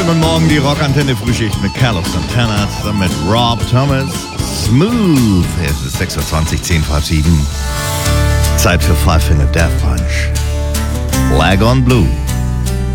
Schönen Morgen, die Rockantenne Frühschicht mit Carlos Santana zusammen mit Rob Thomas. Smooth. Es ist 6.20 Uhr, 10 vor 7. Zeit für Five Finger Death Punch. Lag on Blue.